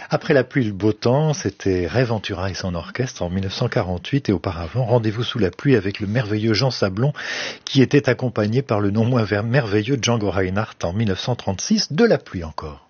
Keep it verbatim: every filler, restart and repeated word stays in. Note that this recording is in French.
Après la pluie, le beau temps, c'était Ray Ventura et son orchestre en mille neuf cent quarante-huit et auparavant Rendez-vous sous la pluie avec le merveilleux Jean Sablon qui était accompagné par le non moins merveilleux Django Reinhardt en mille neuf cent trente-six, de la pluie encore.